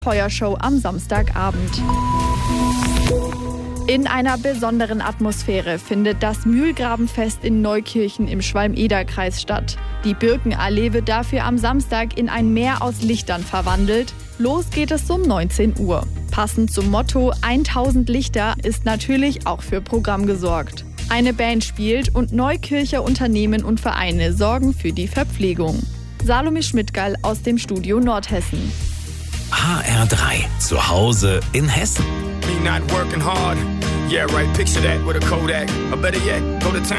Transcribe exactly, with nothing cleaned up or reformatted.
Feuershow am Samstagabend. In einer besonderen Atmosphäre findet das Mühlgrabenfest in Neukirchen im Schwalm-Eder-Kreis statt. Die Birkenallee wird dafür am Samstag in ein Meer aus Lichtern verwandelt. Los geht es um neunzehn Uhr. Passend zum Motto tausend Lichter ist natürlich auch für Programm gesorgt. Eine Band spielt und Neukircher Unternehmen und Vereine sorgen für die Verpflegung. Salome Schmidtgall aus dem Studio Nordhessen. H R drei, zu Hause in Hessen. Me not working hard. Yeah, right, picture that with a Kodak. Or better yet, go to town.